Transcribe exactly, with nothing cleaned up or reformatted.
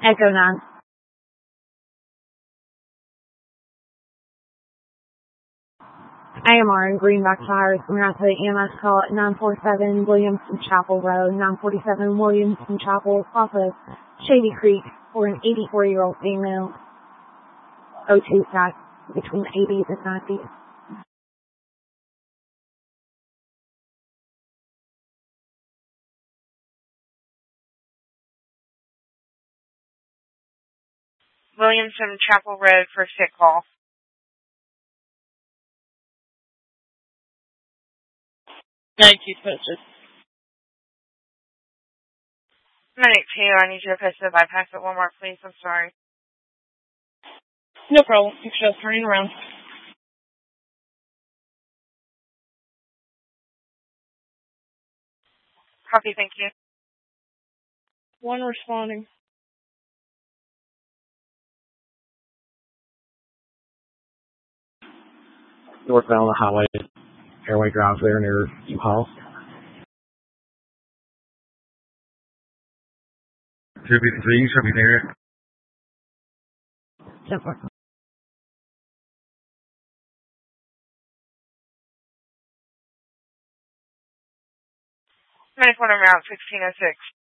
Echo nine. A M R and Greenback Tires. We're going to put E M S call at nine forty-seven Williamson Chapel Road, nine forty-seven Williamson Chapel, off of Shady Creek, for an eighty-four-year-old female. O two stack between eighties and nineties. Williamson Chapel Road for sick call. Thank you, posted. Medic two, I need you to post the bypass at one more, please. I'm sorry. No problem. You're just turning around. Copy, thank you. One responding. Northbound on the highway, Airway Drive there near U-Haul. two fifty-three, should be there. Simple. Medic one around sixteen oh six.